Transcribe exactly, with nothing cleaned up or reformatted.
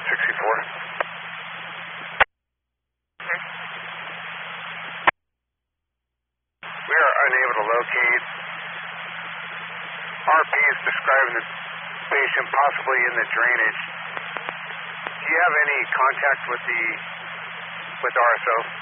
sixty-four. We are unable to locate. R P is describing the patient possibly in the drainage. Do you have any contact with the with R S O?